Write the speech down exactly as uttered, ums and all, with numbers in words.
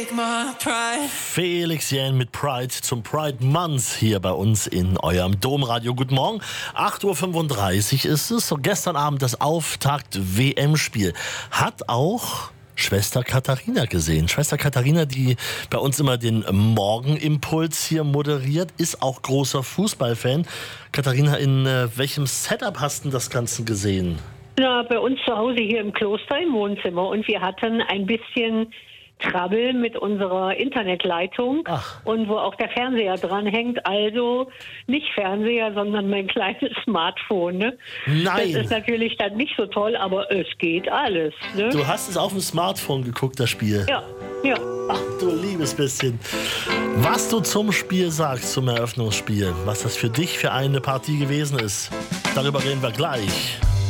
take my pride. Felix Jähn mit Pride zum Pride Month hier bei uns in eurem Domradio. Guten Morgen. acht Uhr fünfunddreißig ist es. So, gestern Abend das Auftakt-W M-Spiel. Hat auch Schwester Katharina gesehen. Schwester Katharina, die bei uns immer den Morgenimpuls hier moderiert, ist auch großer Fußballfan. Katharina, in äh, welchem Setup hast du das Ganze gesehen? Na, bei uns zu Hause hier im Kloster im Wohnzimmer, und wir hatten ein bisschen Trouble mit unserer Internetleitung. Ach. Und wo auch der Fernseher dran hängt, also nicht Fernseher, sondern mein kleines Smartphone. Ne? Nein. Das ist natürlich dann nicht so toll, aber es geht alles. Ne? Du hast es auf dem Smartphone geguckt, das Spiel. Ja, ja. Ach du liebes bisschen. Was du zum Spiel sagst, zum Eröffnungsspiel, was das für dich für eine Partie gewesen ist, darüber reden wir gleich.